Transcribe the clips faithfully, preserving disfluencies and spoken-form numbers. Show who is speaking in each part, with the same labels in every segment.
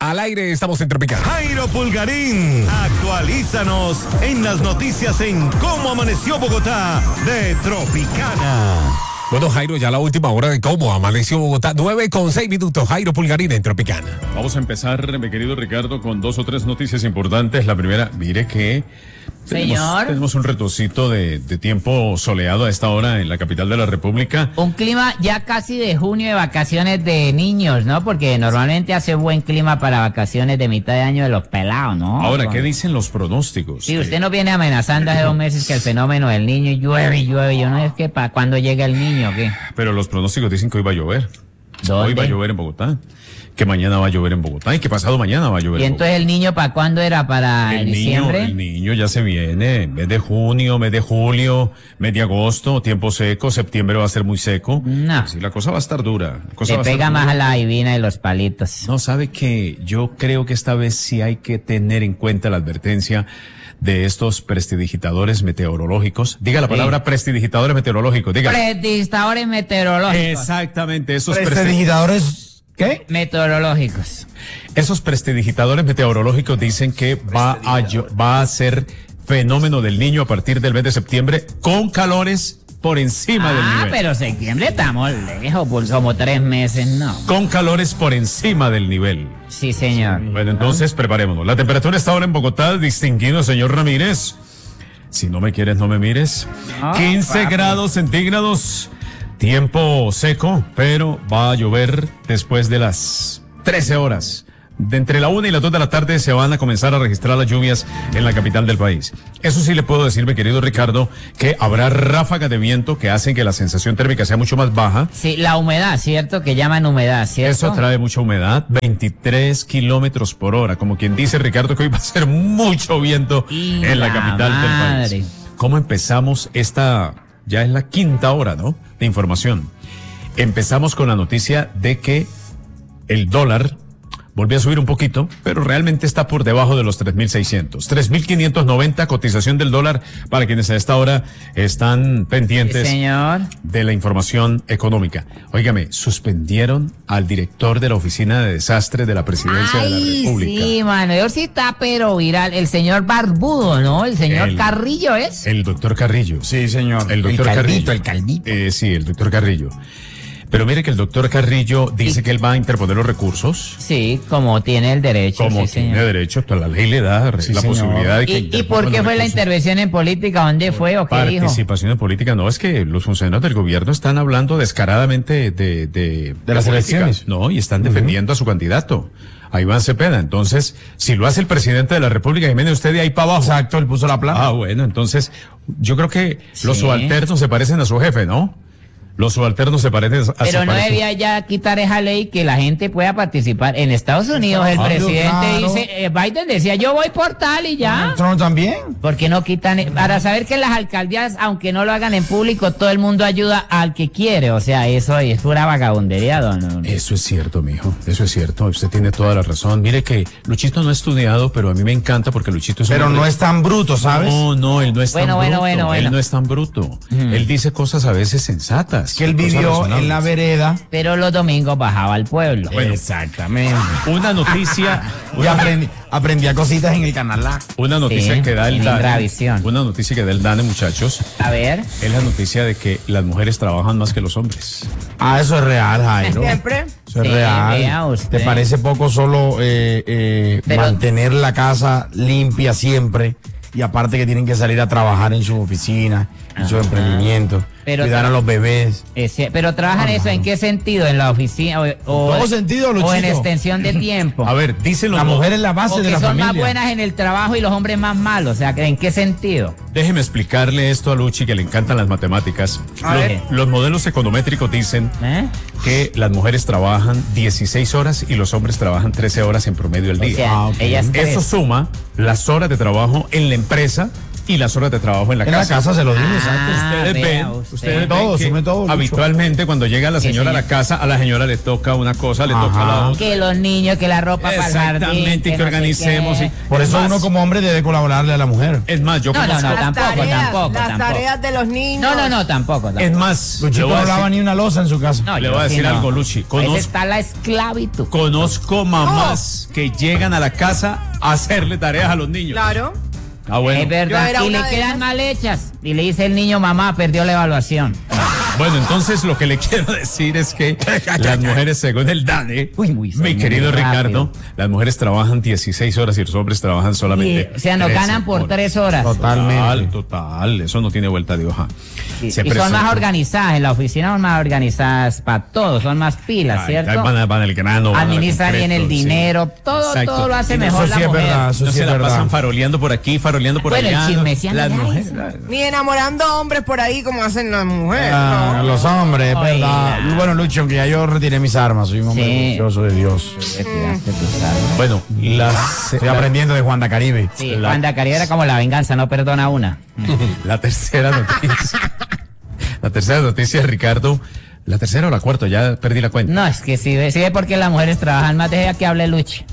Speaker 1: Al aire, estamos en Tropicana.
Speaker 2: Jairo Pulgarín, actualízanos en las noticias en Cómo Amaneció Bogotá de Tropicana.
Speaker 1: Bueno, Jairo, ya la última hora de Cómo Amaneció Bogotá, nueve con seis minutos. Jairo Pulgarín en Tropicana.
Speaker 3: Vamos a empezar, mi querido Ricardo, con dos o tres noticias importantes. La primera, mire que tenemos,
Speaker 4: Señor.
Speaker 3: tenemos un retocito de, de tiempo soleado a esta hora en la capital de la República.
Speaker 4: Un clima ya casi de junio de vacaciones de niños, ¿no? Porque normalmente hace buen clima para vacaciones de mitad de año de los pelados, ¿no?
Speaker 3: Ahora, ¿qué dicen los pronósticos?
Speaker 4: Sí, usted nos viene amenazando hace dos meses que el fenómeno del niño llueve y llueve. Yo no sé qué, ¿para cuándo llega el niño o qué?
Speaker 3: Pero los pronósticos dicen que hoy va a llover.
Speaker 4: ¿Dónde?
Speaker 3: Hoy va a llover en Bogotá. Que mañana va a llover en Bogotá y que pasado mañana va a llover
Speaker 4: ¿Y
Speaker 3: en
Speaker 4: entonces
Speaker 3: Bogotá.
Speaker 4: el niño para cuándo era? ¿Para
Speaker 3: El niño,
Speaker 4: diciembre?
Speaker 3: el niño ya se viene, mes de junio, mes de julio, mes de agosto, tiempo seco, septiembre va a ser muy seco.
Speaker 4: No.
Speaker 3: Sí, la cosa va a estar dura. La cosa
Speaker 4: Se
Speaker 3: va a estar
Speaker 4: pega
Speaker 3: dura.
Speaker 4: más a la divina de los palitos.
Speaker 3: No, sabe que yo creo que esta vez sí hay que tener en cuenta la advertencia de estos prestidigitadores meteorológicos. Diga la
Speaker 4: Sí.
Speaker 3: palabra prestidigitadores meteorológicos, diga.
Speaker 4: Predigisadores meteorológicos.
Speaker 3: Exactamente, esos presti-
Speaker 5: Prestidigitadores, ¿qué?
Speaker 4: Meteorológicos.
Speaker 3: esos prestidigitadores meteorológicos dicen que va a llo- va a ser fenómeno del niño a partir del mes de septiembre con calores por encima del
Speaker 4: Ah,
Speaker 3: nivel.
Speaker 4: pero septiembre estamos lejos, por como tres meses, ¿no?
Speaker 3: Con calores por encima del nivel.
Speaker 4: Sí, señor.
Speaker 3: Bueno, entonces preparémonos. La temperatura está ahora en Bogotá, distinguido señor Ramírez. Si no me quieres, no me mires.
Speaker 4: Ah,
Speaker 3: quince
Speaker 4: papi.
Speaker 3: grados centígrados. Tiempo seco, pero va a llover después de las trece horas. De entre la una y las dos de la tarde se van a comenzar a registrar las lluvias en la capital del país. Eso sí le puedo decir, mi querido Ricardo, que habrá ráfagas de viento que hacen que la sensación térmica sea mucho más baja.
Speaker 4: Sí, la humedad, ¿cierto? Que llaman humedad, ¿cierto?
Speaker 3: Eso trae mucha humedad, veintitrés kilómetros por hora, como quien dice, Ricardo, que hoy va a ser mucho viento
Speaker 4: Y
Speaker 3: en la
Speaker 4: la
Speaker 3: capital
Speaker 4: madre.
Speaker 3: del país. ¿Cómo empezamos esta? Ya es la quinta hora, ¿no? De información. Empezamos con la noticia de que el dólar volvió a subir un poquito, pero realmente está por debajo de los tres mil seiscientos. tres mil quinientos noventa cotización del dólar para quienes a esta hora están
Speaker 4: Sí,
Speaker 3: pendientes
Speaker 4: señor.
Speaker 3: de la información económica. Óigame, suspendieron al director de la Oficina de Desastres de la Presidencia de la
Speaker 4: Ay,
Speaker 3: República.
Speaker 4: sí, mano, yo sí está pero viral. El señor Barbudo, ¿no? El señor
Speaker 3: El-
Speaker 4: Carrillo es.
Speaker 3: El doctor Carrillo.
Speaker 5: Sí, señor.
Speaker 3: El doctor
Speaker 5: caldito,
Speaker 3: Carrillo.
Speaker 5: el caldito.
Speaker 3: Eh, sí, el doctor Carrillo. Pero mire que el doctor Carrillo dice
Speaker 4: Y-
Speaker 3: que él va a interponer los recursos.
Speaker 4: Sí, como tiene el derecho.
Speaker 3: Como
Speaker 4: sí,
Speaker 3: tiene
Speaker 4: señor.
Speaker 3: derecho, toda la ley le da
Speaker 5: Sí,
Speaker 3: la
Speaker 5: señor.
Speaker 3: posibilidad de que
Speaker 4: ¿Y, ¿Y
Speaker 3: interponga
Speaker 4: por qué
Speaker 3: los
Speaker 4: fue la
Speaker 3: recursos.
Speaker 4: intervención en política? ¿Dónde fue o qué dijo?
Speaker 3: Participación en política, no, es que los funcionarios del gobierno están hablando descaradamente de... De,
Speaker 5: De las
Speaker 3: política.
Speaker 5: elecciones.
Speaker 3: No, y están defendiendo a su candidato, a Iván Cepeda. Entonces, si lo hace el presidente de la República, Jiménez, usted de ahí para abajo.
Speaker 5: Exacto, él puso la plata.
Speaker 3: Ah, bueno, entonces, yo creo que los
Speaker 4: Sí.
Speaker 3: subalternos se parecen a su jefe, ¿no? Los subalternos se parecen a su
Speaker 4: Pero no
Speaker 3: parecen-
Speaker 4: debía ya quitar esa ley que la gente pueda participar. En Estados Unidos el
Speaker 5: Claro,
Speaker 4: presidente
Speaker 5: claro.
Speaker 4: dice, eh, Biden decía, yo voy por tal y ya.
Speaker 5: Trump también.
Speaker 4: ¿Por qué no quitan? Para saber que las alcaldías, aunque no lo hagan en público, todo el mundo ayuda al que quiere. O sea, eso es pura vagabundería, don.
Speaker 3: Eso es cierto, mijo, eso es cierto, usted tiene toda la razón. Mire que Luchito no ha estudiado, pero a mí me encanta porque Luchito es un
Speaker 5: Pero
Speaker 3: hombre-
Speaker 5: no es tan bruto, ¿sabes?
Speaker 3: No, no, él no es
Speaker 4: Bueno,
Speaker 3: tan
Speaker 4: bueno,
Speaker 3: bruto.
Speaker 4: bueno, bueno.
Speaker 3: Él no es tan bruto. Él dice cosas a veces sensatas.
Speaker 5: Que él
Speaker 3: cosas
Speaker 5: vivió
Speaker 3: razonables.
Speaker 5: en la vereda.
Speaker 4: Pero los domingos bajaba al pueblo.
Speaker 5: Exactamente.
Speaker 3: Una noticia,
Speaker 5: Y
Speaker 3: una,
Speaker 5: aprendí, aprendía cositas en el canal A.
Speaker 3: una noticia
Speaker 4: Sí,
Speaker 3: que da el
Speaker 4: en
Speaker 3: DANE.
Speaker 4: Ingravisión.
Speaker 3: Una noticia que da el DANE, muchachos.
Speaker 4: A ver.
Speaker 3: Es la noticia de que las mujeres trabajan más que los hombres.
Speaker 5: Ah, eso es real, Jairo.
Speaker 4: ¿Siempre?
Speaker 5: Eso es
Speaker 4: Sí,
Speaker 5: real.
Speaker 4: vea usted.
Speaker 5: ¿Te parece poco solo eh, eh,
Speaker 4: Pero-
Speaker 5: mantener la casa limpia siempre? Y aparte que tienen que salir a trabajar en su oficina, en su
Speaker 4: Ajá.
Speaker 5: emprendimiento,
Speaker 4: Pero
Speaker 5: cuidar
Speaker 4: tra-
Speaker 5: a los bebés.
Speaker 4: Ese- pero trabajan eso en qué sentido, en la oficina o, o-
Speaker 5: todo sentido,
Speaker 4: o en
Speaker 5: Luchito.
Speaker 4: extensión de tiempo.
Speaker 3: A ver, dicen los
Speaker 5: La
Speaker 3: mo-
Speaker 5: mujer es la base
Speaker 4: o
Speaker 5: de
Speaker 4: que
Speaker 5: la
Speaker 4: son
Speaker 5: familia.
Speaker 4: más buenas en el trabajo y los hombres más malos. O sea, ¿en qué sentido?
Speaker 3: Déjeme explicarle esto a Luchi, que le encantan las matemáticas.
Speaker 4: A
Speaker 3: Los,
Speaker 4: ver.
Speaker 3: los modelos econométricos dicen
Speaker 4: ¿Eh?
Speaker 3: que las mujeres trabajan dieciséis horas y los hombres trabajan trece horas en promedio al
Speaker 4: O
Speaker 3: día.
Speaker 4: sea,
Speaker 5: Ah, ok.
Speaker 4: ellas
Speaker 3: Eso
Speaker 4: tres.
Speaker 3: suma las horas de trabajo en la empresa y las horas de trabajo en la
Speaker 5: En
Speaker 3: casa.
Speaker 5: la casa se lo dije,
Speaker 4: Ah,
Speaker 5: exacto.
Speaker 3: Ustedes
Speaker 4: vea
Speaker 3: ven,
Speaker 4: usted.
Speaker 3: ustedes
Speaker 5: Sume todo,
Speaker 3: ven que
Speaker 5: sume todo, Lucho.
Speaker 3: habitualmente cuando llega la
Speaker 4: Sí,
Speaker 3: señora a la
Speaker 4: señor.
Speaker 3: casa, a la señora le toca una cosa, le
Speaker 5: Ajá.
Speaker 3: toca la otra.
Speaker 4: Que los niños, que la ropa para el jardín.
Speaker 3: Exactamente, y que
Speaker 4: no sé
Speaker 3: organicemos.
Speaker 4: qué.
Speaker 3: y-
Speaker 5: Por
Speaker 3: es
Speaker 5: eso
Speaker 3: más,
Speaker 5: uno como hombre debe colaborarle a la mujer.
Speaker 3: Es más, yo
Speaker 4: No, no,
Speaker 3: conozco.
Speaker 4: no,
Speaker 6: Las
Speaker 4: tampoco,
Speaker 6: tareas,
Speaker 4: tampoco,
Speaker 6: las
Speaker 4: tampoco.
Speaker 6: tareas de los niños.
Speaker 4: No, no, no, tampoco. tampoco.
Speaker 3: Es más, le
Speaker 5: Luchito
Speaker 3: voy a
Speaker 5: no lava
Speaker 3: decir,
Speaker 5: ni una losa en su casa.
Speaker 4: No,
Speaker 3: le
Speaker 4: yo
Speaker 3: voy a
Speaker 4: sí
Speaker 3: decir
Speaker 4: no.
Speaker 3: algo, Luchi.
Speaker 4: Ahí
Speaker 3: Conozco,
Speaker 4: está la esclavitud.
Speaker 3: conozco mamás que llegan a la casa a hacerle tareas a los niños.
Speaker 6: Claro.
Speaker 3: Ah, bueno.
Speaker 4: Es verdad.
Speaker 6: Yo era
Speaker 4: Y
Speaker 6: una
Speaker 4: le
Speaker 6: de
Speaker 4: quedan
Speaker 6: esas.
Speaker 4: mal hechas. Y le dice el niño, mamá, perdió la evaluación.
Speaker 3: Bueno, entonces lo que le quiero decir es que las mujeres, según el DANE,
Speaker 4: Uy, muy-
Speaker 3: mi
Speaker 4: muy
Speaker 3: querido
Speaker 4: rápido.
Speaker 3: Ricardo, las mujeres trabajan dieciséis horas y los hombres trabajan
Speaker 4: Y,
Speaker 3: solamente.
Speaker 4: o sea, nos
Speaker 3: trece
Speaker 4: ganan por
Speaker 3: horas.
Speaker 4: tres horas.
Speaker 5: Totalmente.
Speaker 3: Total, total, eso no tiene vuelta de hoja.
Speaker 4: Y, y
Speaker 3: Siempre
Speaker 4: son más
Speaker 3: son-
Speaker 4: organizadas. En la oficina son más organizadas para todo. Son más pilas,
Speaker 3: Ay,
Speaker 4: ¿cierto?
Speaker 3: Van, a- van al grano. van a lo
Speaker 4: Administran bien el
Speaker 3: concreto, sí.
Speaker 4: dinero. Todo,
Speaker 3: Exacto.
Speaker 4: todo lo hace
Speaker 3: Y no-
Speaker 4: mejor
Speaker 5: Eso sí
Speaker 4: la
Speaker 5: es
Speaker 4: mujer.
Speaker 5: verdad, eso
Speaker 3: No
Speaker 5: sí
Speaker 3: se
Speaker 5: es
Speaker 3: la
Speaker 5: verdad.
Speaker 3: pasan faroleando por aquí, faroleando por
Speaker 4: Bueno, el
Speaker 3: allá.
Speaker 4: chismeseando
Speaker 3: Las
Speaker 4: ya
Speaker 3: mujeres.
Speaker 4: hizo.
Speaker 6: Ni enamorando hombres por ahí como hacen las mujeres.
Speaker 5: Ah,
Speaker 6: no.
Speaker 5: los hombres, es
Speaker 4: Oiga.
Speaker 5: verdad. Y bueno, Lucho, aunque ya yo retiré mis armas, soy un hombre
Speaker 4: Sí.
Speaker 5: delicioso de Dios.
Speaker 4: Retiraste tus armas.
Speaker 3: Bueno, las,
Speaker 5: Estoy aprendiendo de Juan da Caribe.
Speaker 4: Sí,
Speaker 3: La-
Speaker 4: Juan da Caribe era como la venganza, no perdona una.
Speaker 3: la tercera noticia. La tercera noticia, Ricardo. La tercera o la cuarta, ya perdí la cuenta.
Speaker 4: No, es que si ve, si ve por qué las mujeres trabajan más, deja que hable Luchi.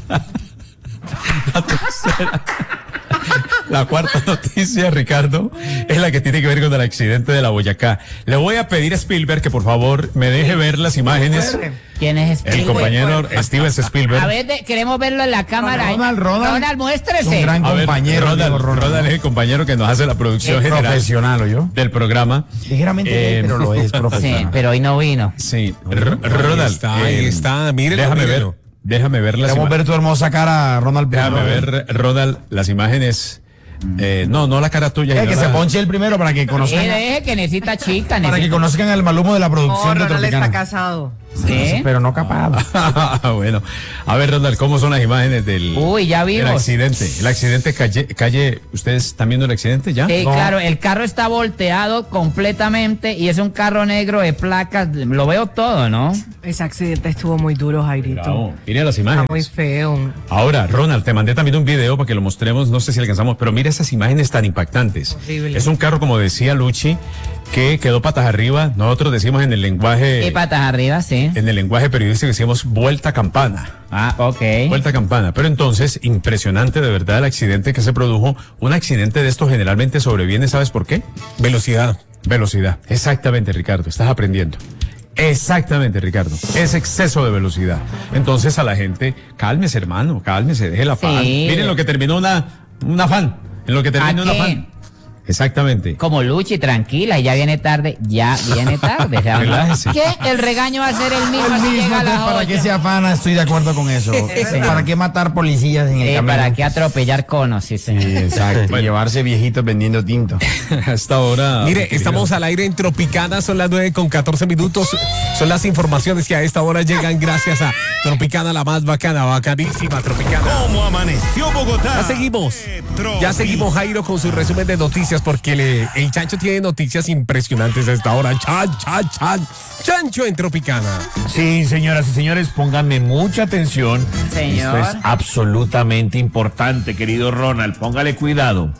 Speaker 3: La cuarta noticia, Ricardo, es la que tiene que ver con el accidente de la Boyacá. Le voy a pedir a Spielberg que por favor me deje ver las imágenes.
Speaker 4: ¿Quién es
Speaker 3: El
Speaker 4: Spielberg?
Speaker 3: compañero Steven Spielberg.
Speaker 4: A ver, de- queremos verlo en la cámara.
Speaker 5: Ronald, Ronald.
Speaker 4: Ronald, muéstrese.
Speaker 5: Un gran
Speaker 3: A ver,
Speaker 5: compañero,
Speaker 3: Ronald,
Speaker 5: Diego Ronald.
Speaker 3: Ronald es el compañero que nos hace la producción
Speaker 5: Es
Speaker 3: general
Speaker 5: profesional, yo.
Speaker 3: del programa.
Speaker 5: Ligeramente
Speaker 3: Eh,
Speaker 5: gay, pero lo es
Speaker 4: Sí,
Speaker 5: profesional.
Speaker 4: pero hoy no vino.
Speaker 3: Sí, R-
Speaker 1: Ahí
Speaker 3: Ronald.
Speaker 1: está, ahí
Speaker 3: eh,
Speaker 1: está, mírenlo,
Speaker 3: Déjame
Speaker 1: mírenlo.
Speaker 3: ver, déjame ver las
Speaker 5: Queremos
Speaker 3: imágenes.
Speaker 5: ver tu hermosa cara, Ronald.
Speaker 3: Déjame
Speaker 5: Ronald.
Speaker 3: ver, Ronald, las imágenes. Eh, no, no la cara tuya.
Speaker 5: Eh,
Speaker 3: sino
Speaker 5: que
Speaker 3: la-
Speaker 5: se ponche el primero para que
Speaker 4: Eh,
Speaker 5: conozcan,
Speaker 4: deje que necesita chica.
Speaker 5: para que
Speaker 4: necesita-
Speaker 5: conozcan el malhumo de la
Speaker 6: No,
Speaker 5: producción de
Speaker 6: Ronald está
Speaker 5: Tropicana.
Speaker 6: casado.
Speaker 4: ¿Qué?
Speaker 5: Pero no capado.
Speaker 3: Bueno, a ver, Ronald, ¿cómo son las imágenes del,
Speaker 4: Uy, ya
Speaker 3: del
Speaker 4: vimos.
Speaker 3: accidente? El accidente calle, calle, ¿ustedes están viendo el accidente ya?
Speaker 4: Sí,
Speaker 5: No.
Speaker 4: claro, el carro está volteado completamente y es un carro negro de placas. Lo veo todo, ¿no?
Speaker 6: Ese accidente estuvo muy duro, Jairito.
Speaker 3: Bravo, mire las
Speaker 6: Está
Speaker 3: imágenes.
Speaker 6: muy feo.
Speaker 3: Ahora, Ronald, te mandé también un video para que lo mostremos, no sé si alcanzamos, pero mira esas imágenes tan impactantes.
Speaker 6: Horrible.
Speaker 3: Es un carro, como decía Luchi, que quedó patas arriba. Nosotros decimos en el lenguaje,
Speaker 4: Y patas arriba, sí.
Speaker 3: en el lenguaje periodístico decimos vuelta campana.
Speaker 4: Ah, ok.
Speaker 3: Vuelta campana. Pero entonces, impresionante de verdad el accidente que se produjo. Un accidente de estos generalmente sobreviene, ¿sabes por qué?
Speaker 1: Velocidad.
Speaker 3: Velocidad. Exactamente, Ricardo. Estás aprendiendo. Exactamente, Ricardo. Es exceso de velocidad. Entonces a la gente, cálmese, hermano, cálmese, deje la afán.
Speaker 4: Sí.
Speaker 3: Miren lo que terminó una, un afán. En lo que terminó
Speaker 4: ¿A
Speaker 3: un
Speaker 4: qué?
Speaker 3: afán. Exactamente.
Speaker 4: Como Luchi, tranquila, ya viene tarde, ya viene tarde. O sea,
Speaker 3: Relájese.
Speaker 4: ¿qué? El regaño va a ser el mismo
Speaker 5: El
Speaker 4: si
Speaker 5: mismo,
Speaker 4: llega a las
Speaker 5: entonces, ¿para qué
Speaker 4: ocho.
Speaker 5: se afana? Estoy de acuerdo con eso. ¿Para qué matar policías en el
Speaker 4: Eh,
Speaker 5: camino?
Speaker 4: ¿Para qué atropellar conos? Sí,
Speaker 5: Sí,
Speaker 4: señor.
Speaker 5: exacto. Y llevarse viejitos vendiendo tinto.
Speaker 3: Hasta ahora.
Speaker 1: Mire, estamos al aire en Tropicana, son las nueve con catorce minutos. Son las informaciones que a esta hora llegan gracias a Tropicana, la más bacana, bacanísima Tropicana.
Speaker 2: ¿Cómo amaneció Bogotá?
Speaker 1: Ya seguimos.
Speaker 2: Eh,
Speaker 1: Ya
Speaker 2: Tropi-
Speaker 1: seguimos, Jairo, con su resumen de noticias, porque le- el Chancho tiene noticias impresionantes a esta hora. Chan, chan, chan. Chancho en Tropicana.
Speaker 7: Sí, señoras y señores, pónganme mucha atención.
Speaker 4: Señor.
Speaker 7: Esto es absolutamente importante, querido Ronald. Póngale cuidado.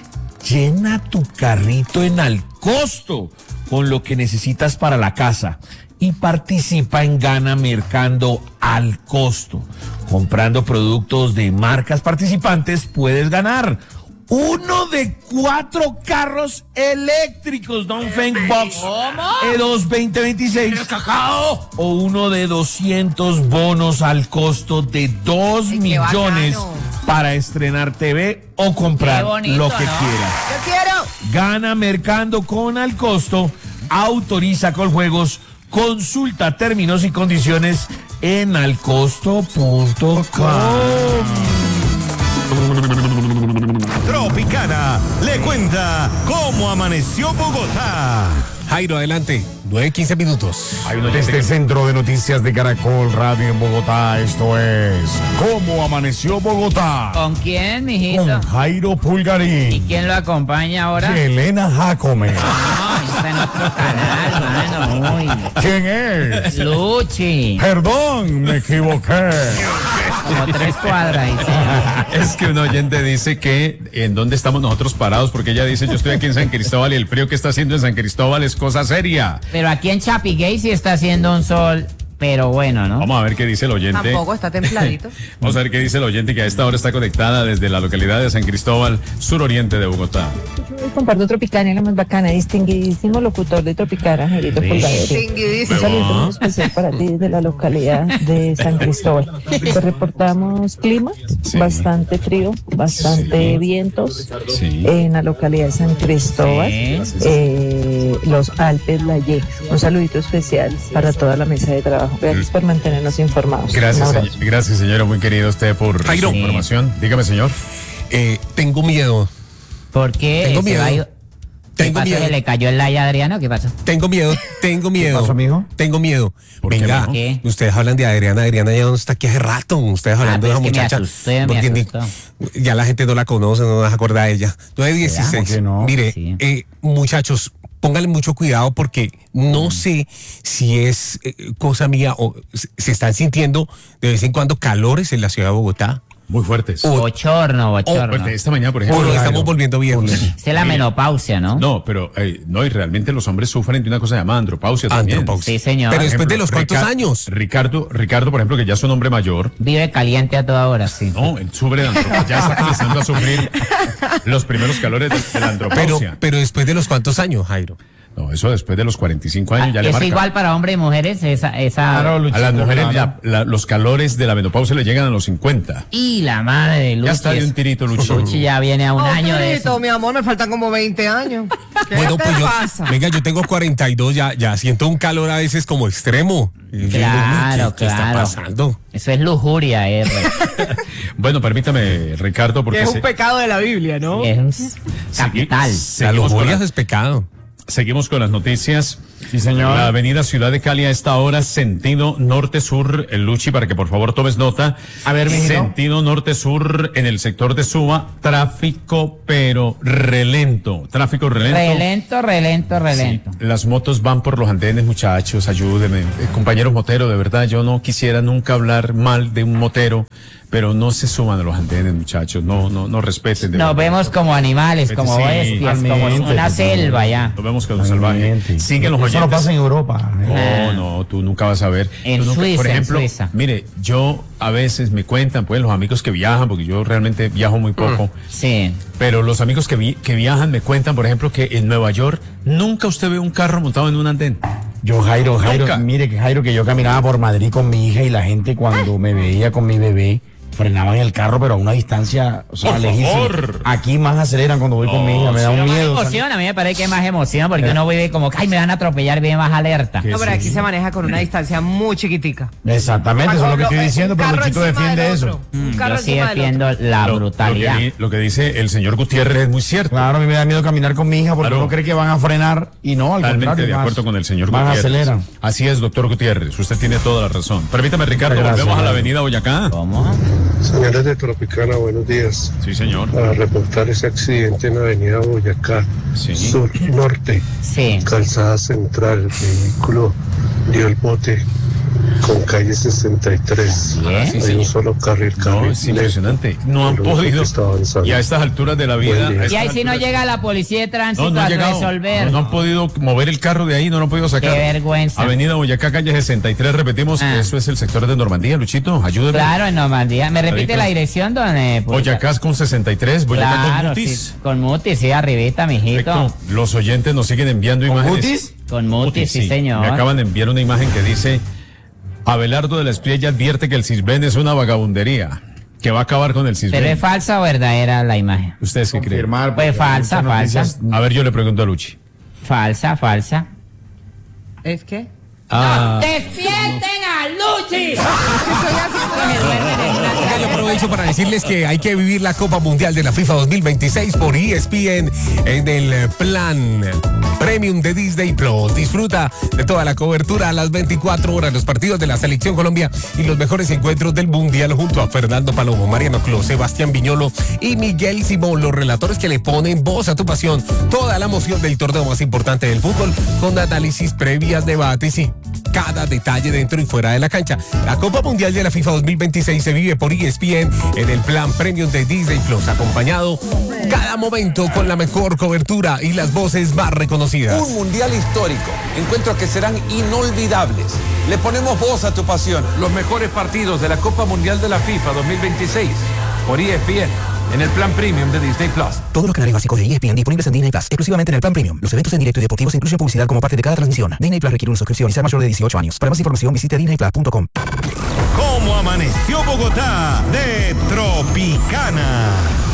Speaker 7: Llena tu carrito en al costo con lo que necesitas para la casa y participa en Gana Mercando al costo. Comprando productos de marcas participantes puedes ganar uno de cuatro carros eléctricos Dongfeng Box E dos veinte veintiséis o uno de doscientos bonos al costo de dos
Speaker 6: Ay, qué
Speaker 7: millones
Speaker 6: bacano.
Speaker 7: para estrenar T V o comprar
Speaker 4: Qué bonito,
Speaker 7: lo que
Speaker 4: ¿no?
Speaker 7: quieras.
Speaker 6: Yo quiero.
Speaker 7: Gana Mercando con al costo, autoriza con juegos, consulta términos y condiciones en alcosto punto com.
Speaker 2: Tropicana le cuenta cómo amaneció Bogotá.
Speaker 1: Jairo, adelante. nueve quince minutos.
Speaker 3: Hay uno
Speaker 5: Desde el Centro de Noticias de Caracol Radio en Bogotá, esto es ¿Cómo amaneció Bogotá?
Speaker 4: ¿Con quién, mijito?
Speaker 5: Con Jairo
Speaker 4: ¿Y
Speaker 5: Pulgarín
Speaker 4: quién lo acompaña ahora?
Speaker 5: y Elena Jacome.
Speaker 4: Ay, está en otro canal, mano. Uy.
Speaker 5: ¿Quién es?
Speaker 4: Luchi.
Speaker 5: Perdón, me equivoqué.
Speaker 4: Como tres cuadras. Y sí.
Speaker 3: Es que un oyente dice que en dónde estamos nosotros parados, porque ella dice, yo estoy aquí en San Cristóbal y el frío que está haciendo en San Cristóbal es cosa seria.
Speaker 4: Pero aquí en Chapiguay sí está haciendo un sol, pero bueno, ¿no?
Speaker 3: Vamos a ver qué dice el oyente.
Speaker 6: Tampoco está templadito.
Speaker 3: Vamos a ver qué dice el oyente que a esta hora está conectada desde la localidad de San Cristóbal, suroriente de Bogotá.
Speaker 8: Comparto Tropicana, la más bacana, distinguidísimo locutor de Tropicana, Gerito Polvadero.
Speaker 6: Distinguidísimo.
Speaker 8: Un saludo muy especial para ti desde la localidad de San Cristóbal. Te reportamos clima,
Speaker 3: Sí.
Speaker 8: bastante frío, bastante
Speaker 3: Sí.
Speaker 8: vientos
Speaker 3: Sí.
Speaker 8: en la localidad de San Cristóbal,
Speaker 4: Sí.
Speaker 8: eh, los Alpes Layé. Un saludito especial para toda la mesa de trabajo. Gracias por mantenernos informados.
Speaker 3: Gracias,
Speaker 8: Un abrazo.
Speaker 3: señor, gracias, señora, muy querido usted por
Speaker 1: Jairo.
Speaker 3: su información. Dígame, señor.
Speaker 1: Eh, tengo miedo.
Speaker 4: ¿Por qué?
Speaker 1: Tengo
Speaker 4: se
Speaker 1: miedo.
Speaker 4: va a ir- ¿Qué
Speaker 1: Tengo
Speaker 4: pasó?
Speaker 1: miedo.
Speaker 4: ¿Se le cayó el like a Adriano? ¿Qué pasó?
Speaker 1: Tengo miedo, tengo miedo.
Speaker 5: pasó, mijo?
Speaker 1: Tengo miedo.
Speaker 3: ¿Por qué,
Speaker 1: Venga,
Speaker 3: mijo?
Speaker 4: ¿Qué?
Speaker 1: ustedes hablan de Adriana. Adriana ya no está aquí hace rato. Ustedes hablando
Speaker 4: Ah,
Speaker 1: de esa
Speaker 4: pero es que me
Speaker 1: muchacha.
Speaker 4: asusté, me
Speaker 1: porque ni-
Speaker 4: asustó.
Speaker 1: ya la gente no la conoce, no se acuerda de ella. nueve dieciséis.
Speaker 5: ¿Por qué no?
Speaker 1: Mire,
Speaker 4: Sí.
Speaker 1: eh, muchachos, pónganle mucho cuidado porque no sé si es eh, cosa mía o se se están sintiendo de vez en cuando calores en la ciudad de Bogotá.
Speaker 3: Muy fuertes.
Speaker 1: O-
Speaker 4: Bochorno, bochorno.
Speaker 3: Fuerte. Esta mañana, por
Speaker 1: O
Speaker 3: ejemplo.
Speaker 1: lo
Speaker 3: Jairo.
Speaker 1: estamos volviendo viernes.
Speaker 4: Esa es la menopausia, ¿no?
Speaker 3: No, pero eh, no, y realmente los hombres sufren de una cosa llamada andropausia también.
Speaker 1: Andropausia.
Speaker 4: Sí, señor.
Speaker 1: Pero
Speaker 3: Por
Speaker 1: después de
Speaker 3: ejemplo,
Speaker 1: los cuántos
Speaker 3: Rica-
Speaker 1: años.
Speaker 3: Ricardo, Ricardo, por ejemplo, que ya es un hombre mayor.
Speaker 4: Vive caliente a toda hora, sí.
Speaker 3: No, él sufre de andropausia. Ya está comenzando a sufrir los primeros calores de, de la
Speaker 1: Pero,
Speaker 3: andropausia.
Speaker 1: pero después de los cuántos años, Jairo.
Speaker 3: No, eso después de los cuarenta y cinco años
Speaker 4: Ah,
Speaker 3: ya le
Speaker 4: ¿es
Speaker 3: marca.
Speaker 4: igual para hombres y mujeres? Esa, esa...
Speaker 5: Claro,
Speaker 3: A
Speaker 5: Luchito,
Speaker 3: las mujeres
Speaker 5: claro.
Speaker 3: ya la- los calores de la menopausia le llegan a los cincuenta.
Speaker 4: Y la madre de Luchi.
Speaker 3: Ya está de un tirito, Luchi.
Speaker 4: Luchi ya viene a un año de
Speaker 6: Oscarito,
Speaker 4: eso.
Speaker 6: mi amor, me faltan como veinte años. ¿Qué
Speaker 1: Bueno,
Speaker 6: te
Speaker 1: pues yo,
Speaker 6: pasa?
Speaker 1: venga, yo tengo cuarenta y dos, ya, ya siento un calor a veces como extremo. Y yo digo,
Speaker 4: Claro,
Speaker 1: ¿qué, qué está
Speaker 4: claro.
Speaker 1: pasando?
Speaker 4: Eso es lujuria, R.
Speaker 3: Bueno, permítame, Ricardo, porque
Speaker 6: Que es
Speaker 3: se-
Speaker 6: un pecado de la Biblia, ¿no?
Speaker 4: Es un
Speaker 3: segui-
Speaker 4: capital.
Speaker 1: La
Speaker 3: seguimos, con
Speaker 1: lujuria
Speaker 3: la-
Speaker 1: es pecado.
Speaker 3: seguimos con las noticias.
Speaker 5: Sí, señor.
Speaker 3: La avenida Ciudad de Cali a esta hora, sentido norte-sur, el Luchi, para que por favor tomes nota.
Speaker 5: A ver, mijito.
Speaker 3: Sentido norte-sur en el sector de Suba, tráfico pero relento, tráfico relento.
Speaker 4: Relento, relento, relento.
Speaker 3: Sí, las motos van por los andenes, muchachos, ayúdenme. Eh, compañeros moteros, de verdad, yo no quisiera nunca hablar mal de un motero, pero no se suban a los andenes, muchachos, no, no, no respeten. de
Speaker 4: Nos
Speaker 3: verdad.
Speaker 4: vemos como animales, como
Speaker 3: Sí,
Speaker 4: bestias, como
Speaker 5: totalmente,
Speaker 4: una
Speaker 5: totalmente.
Speaker 4: selva ya.
Speaker 3: Nos vemos con los salvajes.
Speaker 5: Totalmente.
Speaker 3: Siguen los
Speaker 5: Eso
Speaker 3: oyentes.
Speaker 5: no pasa en Europa. ¿eh?
Speaker 3: No, no, tú nunca vas a ver.
Speaker 4: En
Speaker 3: Tú nunca-
Speaker 4: Suiza,
Speaker 3: por
Speaker 4: en
Speaker 3: ejemplo,
Speaker 4: Suiza.
Speaker 3: mire, yo a veces me cuentan, pues, los amigos que viajan, porque yo realmente viajo muy poco,
Speaker 4: Sí.
Speaker 3: pero los amigos que, vi- que viajan me cuentan, por ejemplo, que en Nueva York nunca usted ve un carro montado en un andén.
Speaker 5: Yo, Jairo, Jairo,
Speaker 3: Nunca.
Speaker 5: mire que Jairo, que yo caminaba por Madrid con mi hija y la gente cuando me veía con mi bebé frenaban el carro, pero a una distancia, o sea,
Speaker 3: Por
Speaker 5: lejísima.
Speaker 3: favor.
Speaker 5: Aquí más aceleran cuando voy con mi hija, me da un
Speaker 4: Más
Speaker 5: miedo. o sea,
Speaker 4: emoción, a mí me parece que es más emoción porque uno vive como, ay, me van a atropellar, vive más alerta.
Speaker 3: ¿Qué?
Speaker 6: No, pero aquí se maneja con una distancia muy chiquitica.
Speaker 5: Exactamente, eso es lo que estoy
Speaker 6: Un
Speaker 5: diciendo, pero
Speaker 6: carro
Speaker 5: Luchito
Speaker 6: encima
Speaker 5: defiende
Speaker 6: del
Speaker 5: eso.
Speaker 6: otro, un
Speaker 4: Mm,
Speaker 6: carro
Speaker 4: Yo sí
Speaker 6: encima del
Speaker 4: defiendo
Speaker 6: otro.
Speaker 4: la
Speaker 3: Lo-
Speaker 4: brutalidad.
Speaker 3: Lo que, di- lo que dice el señor Gutiérrez es muy cierto.
Speaker 5: Claro, a mí me da miedo caminar con mi hija porque
Speaker 3: Claro.
Speaker 5: uno cree que van a frenar y no, al
Speaker 3: Totalmente
Speaker 5: contrario.
Speaker 3: de
Speaker 5: más-
Speaker 3: acuerdo con el señor
Speaker 5: más
Speaker 3: Gutiérrez.
Speaker 5: aceleran.
Speaker 3: Así es, doctor Gutiérrez. Usted tiene toda la razón. Permítame, Ricardo,
Speaker 5: Muchas gracias,
Speaker 3: volvemos a la
Speaker 5: Jairo.
Speaker 3: avenida Boyacá.
Speaker 4: ¿Cómo?
Speaker 9: Señores de Tropicana, buenos días.
Speaker 3: Sí, señor.
Speaker 9: Para reportar ese accidente en la avenida Boyacá,
Speaker 3: Sí.
Speaker 9: sur norte,
Speaker 4: Sí.
Speaker 9: calzada central, el vehículo dio el bote con calle sesenta y tres.
Speaker 4: Bien.
Speaker 9: Hay
Speaker 3: señor.
Speaker 9: un solo carril,
Speaker 3: No,
Speaker 9: carril
Speaker 3: es
Speaker 9: lento.
Speaker 3: impresionante. No han
Speaker 9: El único
Speaker 3: podido.
Speaker 9: que está avanzando.
Speaker 3: Y a estas alturas de la vida.
Speaker 9: Buen día.
Speaker 3: a
Speaker 4: Y
Speaker 3: estas
Speaker 4: ahí si no
Speaker 3: alturas-
Speaker 4: llega la policía de tránsito
Speaker 3: No, no
Speaker 4: a
Speaker 3: han llegado.
Speaker 4: resolver.
Speaker 3: No, no han podido mover el carro de ahí, no lo han podido sacar.
Speaker 4: Qué vergüenza.
Speaker 3: Avenida Boyacá, calle sesenta y tres, repetimos,
Speaker 4: Ah.
Speaker 3: eso es el sector de Normandía, Luchito, ayúdeme.
Speaker 4: Claro, en Normandía. ¿Me repite
Speaker 3: Clarito.
Speaker 4: la dirección, don eh, Pulgar?
Speaker 3: Boyacá con sesenta y tres, Boyacá
Speaker 4: Claro,
Speaker 3: con Mutis.
Speaker 4: sí, con Mutis, sí, arribita, mijito.
Speaker 3: Perfecto. Los oyentes nos siguen enviando
Speaker 5: ¿Con
Speaker 3: imágenes.
Speaker 5: Mutis?
Speaker 4: Con Mutis, sí, señor.
Speaker 3: Me acaban de enviar una imagen que dice: Abelardo de la Espriella advierte que el Cisben es una vagabundería, que va a acabar con el
Speaker 4: ¿Pero
Speaker 3: Cisben.
Speaker 4: es falsa o verdadera la imagen?
Speaker 3: ¿Ustedes qué creen?
Speaker 5: Confirmar,
Speaker 4: Pues
Speaker 5: porque
Speaker 4: falsa,
Speaker 5: muchas noticias-
Speaker 3: A ver, yo le pregunto a Luchi.
Speaker 4: Falsa, falsa.
Speaker 6: ¿Es qué?
Speaker 3: Ah,
Speaker 4: ¡Despierten a Luchi!
Speaker 1: Ya yo aprovecho para decirles que hay que vivir la Copa Mundial de la FIFA dos mil veintiséis por E S P N en el plan Premium de Disney Plus. Disfruta de toda la cobertura a las veinticuatro horas, los partidos de la Selección Colombia y los mejores encuentros del Mundial junto a Fernando Palomo, Mariano Clos, Sebastián Viñolo y Miguel Simón, los relatores que le ponen voz a tu pasión. Toda la emoción del torneo más importante del fútbol con análisis previas, debates y cada detalle dentro y fuera de la cancha. La Copa Mundial de la FIFA dos mil veintiséis se vive por E S P N en el plan premium de Disney Plus, acompañado cada momento con la mejor cobertura y las voces más reconocidas.
Speaker 10: Un mundial histórico, encuentros que serán inolvidables. Le ponemos voz a tu pasión.
Speaker 11: Los mejores partidos de la Copa Mundial de la FIFA dos mil veintiséis por E S P N en el plan premium de Disney Plus.
Speaker 12: Todos los canales básicos de E S P N disponibles en Disney Plus, exclusivamente en el plan premium. Los eventos en directo y deportivos incluyen publicidad como parte de cada transmisión. Disney Plus requiere una suscripción y ser mayor de dieciocho años. Para más información visite disney plus punto com.
Speaker 2: ¿Cómo amaneció Bogotá? De Tropicana.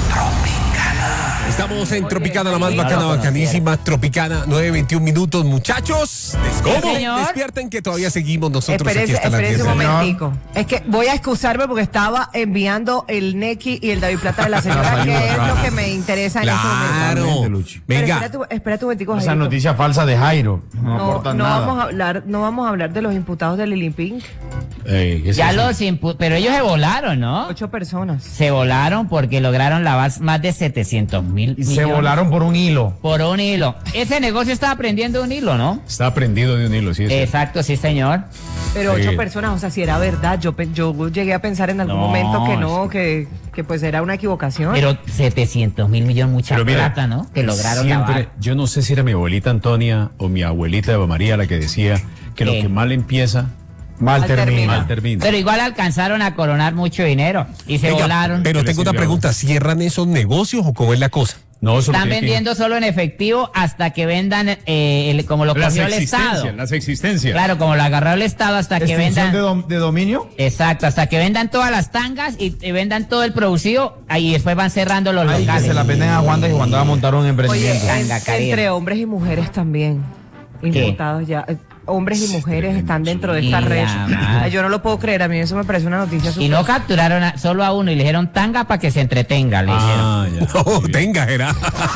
Speaker 1: Estamos en Tropicana, la más bacana, bacanísima. Tropicana, nueve veintiún minutos, muchachos. Despierten, despierten que todavía seguimos nosotros
Speaker 6: Espérese,
Speaker 1: aquí hasta las
Speaker 6: espérese
Speaker 1: diez.
Speaker 6: un momentico. Es que voy a excusarme porque estaba enviando el Neki y el David Plata de la señora, que es lo que me interesa en este momento.
Speaker 5: Claro.
Speaker 6: Pero
Speaker 5: Venga.
Speaker 6: espérate, espérate un momentico,
Speaker 5: Esa
Speaker 6: Jairito.
Speaker 5: noticia falsa de Jairo. No,
Speaker 6: No,
Speaker 5: aportan
Speaker 6: no
Speaker 5: nada.
Speaker 6: vamos a hablar, no vamos a hablar de los imputados de Lili Pink.
Speaker 5: Ey, ¿qué es
Speaker 4: Ya
Speaker 5: eso?
Speaker 4: los impu- pero ellos se volaron, ¿no?
Speaker 6: Ocho personas.
Speaker 4: Se volaron porque lograron lavar más de setecientos mil
Speaker 5: Y se volaron por un hilo.
Speaker 4: Por un hilo. Ese negocio estaba prendiendo un hilo, ¿no?
Speaker 3: Está prendido de un hilo, sí.
Speaker 4: Exacto, sí, señor.
Speaker 6: Pero
Speaker 3: Sí.
Speaker 6: ocho personas, o sea, si era verdad, yo, pe- yo llegué a pensar en algún
Speaker 4: No,
Speaker 6: momento que no, que, que pues era una equivocación.
Speaker 4: Pero setecientos mil millones, mucha
Speaker 3: Pero mira,
Speaker 4: plata, ¿no? Que lograron
Speaker 3: siempre,
Speaker 4: lavar.
Speaker 3: yo no sé si era mi abuelita Antonia o mi abuelita Eva María la que decía que lo
Speaker 4: ¿Qué?
Speaker 3: que mal empieza,
Speaker 5: Mal termina.
Speaker 3: mal termina.
Speaker 4: Pero igual alcanzaron a coronar mucho dinero y se
Speaker 1: Venga,
Speaker 4: volaron.
Speaker 1: pero tengo una pregunta, ¿cierran esos negocios o cómo es la cosa?
Speaker 3: No, eso
Speaker 4: Están
Speaker 3: lo tiene que-
Speaker 4: vendiendo solo en efectivo hasta que vendan, eh, el- como lo
Speaker 3: las
Speaker 4: cogió el Estado.
Speaker 3: existencias, las existencias.
Speaker 4: Claro, como lo agarró el Estado hasta que
Speaker 5: ¿Extinción
Speaker 4: vendan.
Speaker 5: de, dom- de dominio?
Speaker 4: Exacto, hasta que vendan todas las tangas y, y vendan todo el producido, ahí después van cerrando los
Speaker 5: Ay, que
Speaker 4: locales.
Speaker 5: se la venden a Wanda y Wanda va a montar un
Speaker 6: Oye,
Speaker 5: emprendimiento.
Speaker 6: en-
Speaker 4: Tanga, Karina.
Speaker 6: entre hombres y mujeres también. Imputados ya. Eh, Hombres y mujeres están dentro de esta
Speaker 4: Y
Speaker 6: red.
Speaker 4: la madre.
Speaker 6: Ay, yo no lo puedo creer, a mí eso me parece una noticia
Speaker 4: Y
Speaker 6: súper-
Speaker 4: no capturaron a- solo a uno y le dijeron tanga para que se entretenga, le dijeron.
Speaker 3: Ah, ya.
Speaker 1: No, tenga, Gerard.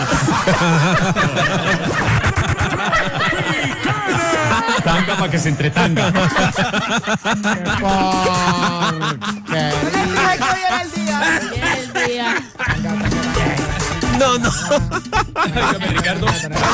Speaker 3: Tanga para que se entretanga.
Speaker 4: El día.
Speaker 1: No, no.
Speaker 3: Ricardo.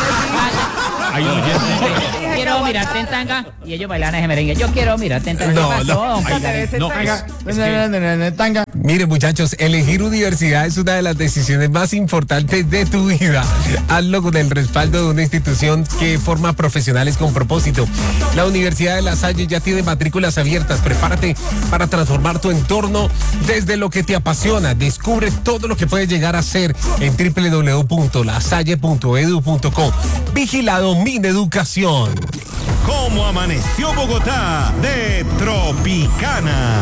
Speaker 3: Hay un oyente.
Speaker 4: Quiero mirarte en tanga y ellos bailan ese merengue. Yo quiero mirarte en tanga.
Speaker 1: No,
Speaker 4: ¿Qué pasó,
Speaker 1: no.
Speaker 4: don
Speaker 3: Ay,
Speaker 4: Pulgarín?
Speaker 3: no, es- es que-
Speaker 5: Tanga.
Speaker 1: Miren, muchachos, elegir universidad es una de las decisiones más importantes de tu vida. Hazlo con el respaldo de una institución que forma profesionales con propósito. La Universidad de La Salle ya tiene matrículas abiertas. Prepárate para transformar tu entorno desde lo que te apasiona. Descubre todo lo que puedes llegar a ser en doble u doble u doble u punto lasalle punto edu punto co. Vigilado Mineducación.
Speaker 2: ¿Cómo amaneció Bogotá? De Tropicana.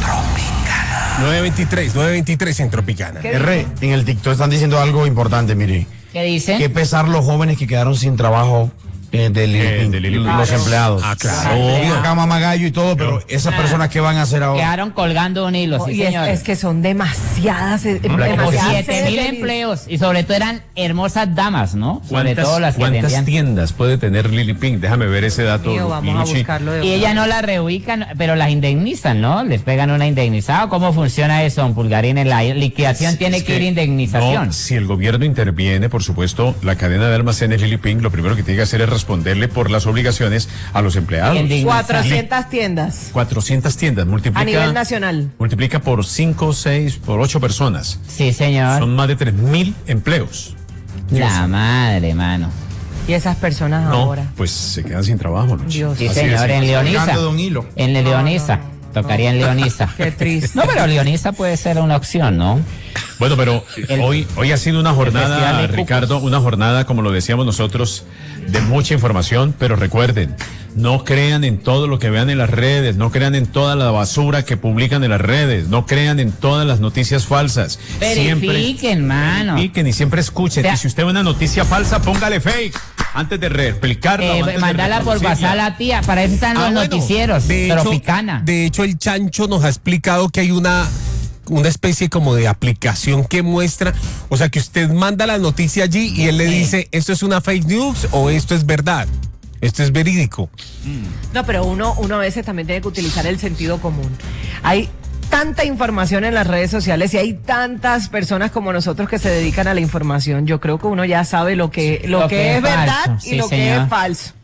Speaker 1: nueve veintitrés, nueve veintitrés en Tropicana.
Speaker 6: ¿Qué
Speaker 5: R, en el TikTok están diciendo algo importante, mire.
Speaker 4: ¿Qué dicen?
Speaker 5: Qué pesar los jóvenes que quedaron sin trabajo eh, de Lili
Speaker 3: Eh,
Speaker 5: Pink,
Speaker 3: de Lili Pink.
Speaker 5: los
Speaker 6: Claro.
Speaker 5: empleados.
Speaker 1: Ah, claro.
Speaker 5: Obvio. Acá mamá gallo y todo, pero esas personas que van a hacer ahora.
Speaker 4: Quedaron colgando un hilo,
Speaker 6: No,
Speaker 4: sí,
Speaker 6: y es,
Speaker 4: señor.
Speaker 6: es que son demasiadas, eh,
Speaker 4: Como
Speaker 6: demasiadas
Speaker 4: siete
Speaker 6: sedes
Speaker 4: mil
Speaker 6: de-
Speaker 4: empleos y sobre todo eran hermosas damas, ¿no? Sobre
Speaker 3: ¿Cuántas,
Speaker 4: todo las que
Speaker 3: cuántas
Speaker 4: atendían.
Speaker 3: tiendas puede tener Lili Pink? Déjame ver ese dato.
Speaker 6: Mío, vamos a
Speaker 3: Minucci.
Speaker 6: buscarlo de
Speaker 4: Y ella no las reubican, pero las indemnizan, ¿no? Les pegan una indemnizada. ¿Cómo funciona eso, don Pulgarín? En la liquidación tiene
Speaker 3: Es
Speaker 4: que ir
Speaker 3: que,
Speaker 4: indemnización.
Speaker 3: no, si el gobierno interviene, por supuesto, la cadena de almacenes Lili Pink, lo primero que tiene que hacer es responderle por las obligaciones a los empleados.
Speaker 4: Indignación.
Speaker 6: cuatrocientas tiendas
Speaker 3: cuatrocientas tiendas, multiplica.
Speaker 6: a nivel nacional.
Speaker 3: Multiplica por cinco, seis, por ocho personas.
Speaker 4: Sí, señor.
Speaker 3: Son más de tres mil empleos.
Speaker 4: La madre, mano.
Speaker 6: Y esas personas
Speaker 3: No,
Speaker 6: ahora.
Speaker 3: pues se quedan sin trabajo. ¿no?
Speaker 6: Dios.
Speaker 4: Sí,
Speaker 3: Así
Speaker 4: señor,
Speaker 3: es.
Speaker 4: en Leonisa.
Speaker 5: Colgando de un hilo.
Speaker 4: En Leonisa. Tocaría en Leonisa.
Speaker 6: Qué triste.
Speaker 4: No, pero Leonisa puede ser una opción, ¿no?
Speaker 3: Bueno, pero
Speaker 4: El-
Speaker 3: hoy, hoy ha sido una
Speaker 4: Festival
Speaker 3: jornada,
Speaker 4: de Cucos.
Speaker 3: Ricardo, una jornada, como lo decíamos nosotros, de mucha información, pero recuerden, no crean en todo lo que vean en las redes, no crean en toda la basura que publican en las redes, no crean en todas las noticias falsas.
Speaker 4: Verifiquen, mano.
Speaker 3: Verifiquen y siempre escuchen.
Speaker 4: O sea-
Speaker 3: y si usted ve una noticia falsa, póngale fake antes de replicarla.
Speaker 4: Eh,
Speaker 3: o antes de
Speaker 4: mandala por
Speaker 3: reproducirla.
Speaker 4: WhatsApp a la tía. Para eso están
Speaker 1: Ah,
Speaker 4: los
Speaker 1: bueno,
Speaker 4: noticieros.
Speaker 1: de hecho-
Speaker 4: Tropicana.
Speaker 1: De hecho, el Chancho nos ha explicado que hay una, una especie como de aplicación que muestra, o sea, que usted manda la noticia allí y él le
Speaker 4: Sí.
Speaker 1: dice, ¿esto es una fake news o esto es verdad? Esto es verídico.
Speaker 6: No, pero uno, uno a veces también tiene que utilizar el sentido común. Hay tanta información en las redes sociales y hay tantas personas como nosotros que se dedican a la información. Yo creo que uno ya sabe lo que, lo que, es verdad
Speaker 4: falso,
Speaker 6: y
Speaker 4: sí,
Speaker 6: lo que
Speaker 4: señor.
Speaker 6: es falso.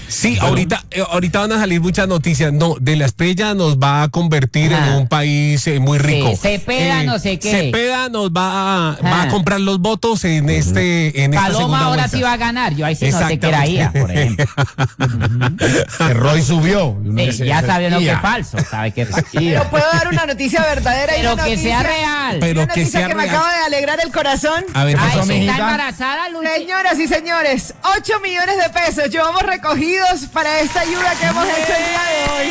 Speaker 1: Sí, ahorita, eh, ahorita van a salir muchas noticias. No, de la Estrella nos va a convertir
Speaker 4: Ajá.
Speaker 1: en un país eh, muy rico.
Speaker 4: Sí, Cepeda no sé qué.
Speaker 1: Cepeda nos va a, va a
Speaker 4: Ajá.
Speaker 1: comprar los votos en este en esta
Speaker 4: Paloma
Speaker 1: segunda
Speaker 4: ahora
Speaker 1: vuelta.
Speaker 4: sí va a ganar. Yo ahí sí no sé qué era
Speaker 1: Exactamente.
Speaker 4: I A, por ejemplo.
Speaker 5: Que Roy subió. Y uno
Speaker 4: Sí,
Speaker 5: dice,
Speaker 4: ya
Speaker 5: "Ese
Speaker 4: sabe uno
Speaker 5: I
Speaker 4: que
Speaker 5: A".
Speaker 4: es falso, sabe que es falso.
Speaker 6: Pero puedo dar una noticia verdadera y
Speaker 4: Pero
Speaker 6: una
Speaker 4: que
Speaker 6: noticia,
Speaker 4: sea real.
Speaker 1: Pero
Speaker 6: una
Speaker 1: que
Speaker 6: noticia
Speaker 1: sea
Speaker 6: que me
Speaker 1: real.
Speaker 6: acaba de alegrar el corazón.
Speaker 1: A ver, ¿qué
Speaker 4: Ay,
Speaker 1: pasó,
Speaker 4: si está
Speaker 5: mijita?
Speaker 4: embarazada, Luchi.
Speaker 6: Señoras y señores, ocho millones de pesos llevamos recogidos para esta ayuda que hemos hecho el día de hoy.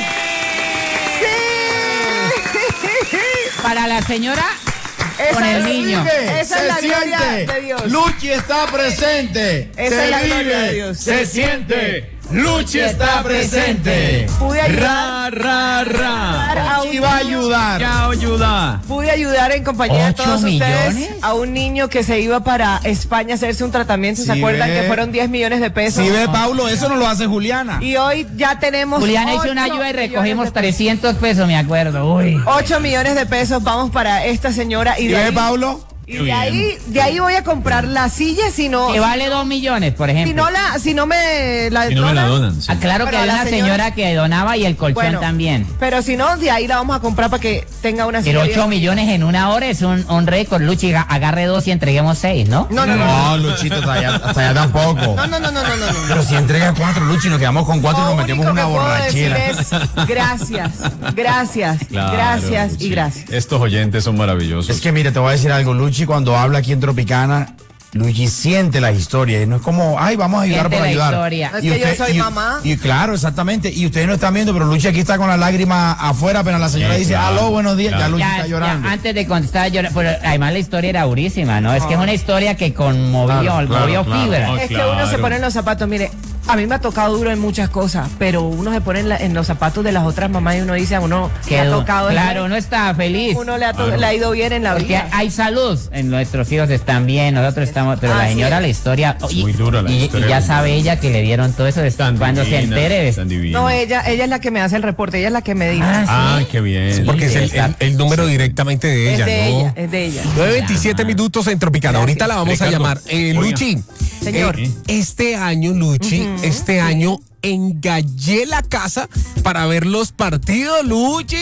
Speaker 6: ¡Sí!
Speaker 4: Para la señora
Speaker 6: Esa
Speaker 4: con el
Speaker 6: es-
Speaker 4: niño.
Speaker 6: Esa es la gloria de Dios.
Speaker 5: Luchi está presente.
Speaker 6: Esa es la gloria de Dios.
Speaker 3: Se siente. Luchi está presente.
Speaker 6: Pude ayudar,
Speaker 3: Ra, ra, ra.
Speaker 6: a un
Speaker 5: Luchi va a
Speaker 6: niño-
Speaker 5: ayudar.
Speaker 3: Ya ayuda.
Speaker 6: pude ayudar en compañía de
Speaker 4: ¿Ocho
Speaker 6: todos ustedes
Speaker 4: millones?
Speaker 6: a un niño que se iba para España a hacerse un tratamiento. ¿Se
Speaker 5: Sí,
Speaker 6: acuerdan
Speaker 5: ve.
Speaker 6: que fueron diez millones de pesos?
Speaker 5: Si ve, Paulo, eso no lo hace Juliana.
Speaker 6: Y hoy ya tenemos
Speaker 4: Juliana hizo
Speaker 6: ocho
Speaker 4: una ayuda y
Speaker 6: millones
Speaker 4: recogimos
Speaker 6: de pesos.
Speaker 4: trescientos pesos, me acuerdo. Uy.
Speaker 6: ocho millones de pesos vamos para esta señora. Y
Speaker 5: ¿Si
Speaker 6: de
Speaker 5: ve,
Speaker 6: ahí,
Speaker 5: Paulo?
Speaker 6: y de ahí, de ahí voy a comprar la silla si no,
Speaker 4: Que vale dos millones, por ejemplo.
Speaker 6: si no la, si no me la
Speaker 3: Y no me la
Speaker 6: donan.
Speaker 3: donan. sí.
Speaker 4: Ah, claro que
Speaker 6: Pero
Speaker 4: hay
Speaker 6: a la
Speaker 4: una
Speaker 6: señora-
Speaker 4: señora que donaba y el colchón
Speaker 6: Bueno,
Speaker 4: también.
Speaker 6: Pero si no, de ahí la vamos a comprar para que tenga una
Speaker 4: Pero
Speaker 6: silla.
Speaker 4: ocho millones en una hora es un, un récord. Luchi, aga- agarre dos y entreguemos seis, ¿no?
Speaker 6: No, no, no.
Speaker 5: No, Luchito, hasta allá, hasta allá tampoco.
Speaker 6: No, no, no, no, no, no, no.
Speaker 5: Pero si entrega cuatro, Luchi, nos quedamos con cuatro y
Speaker 6: Lo
Speaker 5: nos metemos
Speaker 6: único
Speaker 5: una
Speaker 6: que puedo
Speaker 5: borrachera.
Speaker 6: decir es gracias, gracias,
Speaker 3: Claro,
Speaker 6: gracias
Speaker 3: Luchi.
Speaker 6: y gracias.
Speaker 3: Estos oyentes son maravillosos.
Speaker 5: Es que mire, te voy a decir algo, Luchi, cuando habla aquí en Tropicana, Luchi siente la historia y no es como, ay, vamos a ayudar
Speaker 4: Siente
Speaker 5: por
Speaker 4: la
Speaker 5: ayudar.
Speaker 4: historia.
Speaker 6: Es que yo soy
Speaker 5: y-
Speaker 6: mamá.
Speaker 5: Y claro, exactamente. Y ustedes no están viendo, pero Luchi aquí está con las lágrimas afuera, apenas la señora
Speaker 3: Sí,
Speaker 5: dice,
Speaker 3: claro,
Speaker 5: aló, buenos días,
Speaker 3: claro.
Speaker 5: ya Luchi
Speaker 4: Ya,
Speaker 5: está
Speaker 4: ya,
Speaker 5: llorando.
Speaker 4: antes de contestar, yo, pero además la historia era durísima, ¿no? Es que es una historia que conmovió,
Speaker 5: Claro, claro,
Speaker 4: movió
Speaker 3: claro.
Speaker 4: fibra.
Speaker 3: Oh,
Speaker 6: Es que
Speaker 3: claro.
Speaker 6: uno se pone en los zapatos, mire, a mí me ha tocado duro en muchas cosas, pero uno se pone en, la- en los zapatos de las otras mamás y uno dice a uno que ha
Speaker 4: Quedó-
Speaker 6: tocado.
Speaker 4: claro, uno está feliz.
Speaker 6: Uno le ha, to-
Speaker 3: Claro.
Speaker 6: le ha ido bien en la
Speaker 4: Porque
Speaker 6: vida.
Speaker 4: hay salud, en nuestros hijos están bien, nosotros estamos, pero la
Speaker 6: Así
Speaker 4: señora
Speaker 6: es.
Speaker 4: la historia, y,
Speaker 3: muy dura la
Speaker 4: y- y
Speaker 3: historia,
Speaker 4: ya
Speaker 3: muy
Speaker 4: sabe
Speaker 3: dura.
Speaker 4: ella que le dieron todo eso, de-
Speaker 3: Tan
Speaker 4: cuando se
Speaker 3: divina,
Speaker 4: entere.
Speaker 3: tan divina.
Speaker 6: No, ella, ella es la que me hace el reporte, ella es la que me dice.
Speaker 4: Ah,
Speaker 3: Ah, qué bien.
Speaker 1: Porque es el, el- el número directamente de
Speaker 6: es
Speaker 1: ella,
Speaker 6: de
Speaker 1: ¿no?
Speaker 6: ella, es de ella.
Speaker 1: nueve veintisiete minutos en Tropicana. Ahorita la vamos a
Speaker 3: Ricardo,
Speaker 1: llamar. Eh,
Speaker 3: oiga.
Speaker 1: Luchi,
Speaker 6: Señor.
Speaker 1: eh, este año, Luchi, este año engallé la casa para ver los partidos, Luchi.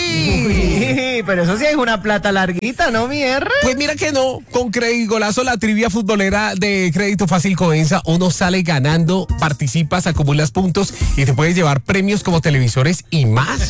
Speaker 6: Uy, pero eso sí es una plata larguita, ¿no, mi R?
Speaker 1: Pues mira que no, con Crédito Golazo, la trivia futbolera de Crédito Fácil Codensa, uno sale ganando, participas, acumulas puntos y te puedes llevar premios como televisores y más.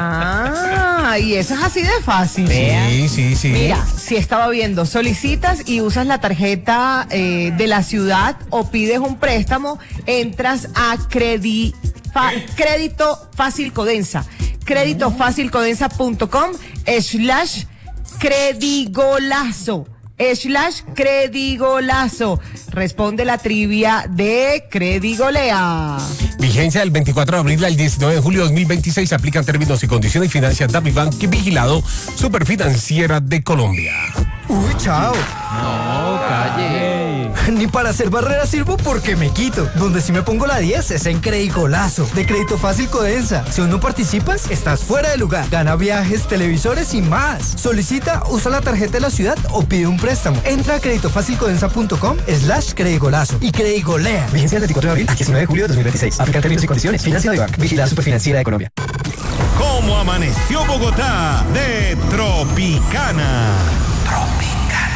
Speaker 6: Ah, y eso es así de fácil.
Speaker 1: Sí, sí, sí.
Speaker 6: Mira, si estaba viendo, solicitas y usas la tarjeta eh, de la ciudad o pides un préstamo, entras a Credi, fa- Crédito Fácil Codensa. Créditofacilcodensa.com slash credigolazo. Slash credigolazo. Responde la trivia de Credigolea.
Speaker 1: Vigencia del veinticuatro de abril al diecinueve de julio de dos mil veintiséis. Aplican términos y condiciones. Financia DaviBank, vigilado Superfinanciera de Colombia.
Speaker 13: Uy, chao.
Speaker 3: No, calle.
Speaker 13: Ni para hacer barreras sirvo porque me quito. Donde sí me pongo la diez es en Credigolazo, de Crédito Fácil Codensa. Si aún no participas, estás fuera de lugar. Gana viajes, televisores y más. Solicita, usa la tarjeta de la ciudad o pide un préstamo. Entra a créditofacilcodensa.com slash Credigolazo y Credigolea.
Speaker 12: Vigencia del veinticuatro de abril al diecinueve de julio de dos mil veintiséis. Aplican términos y condiciones. Financia DaviBank, vigilado Superfinanciera de Colombia.
Speaker 2: ¿Cómo amaneció Bogotá? De Tropicana.
Speaker 12: Tropicana.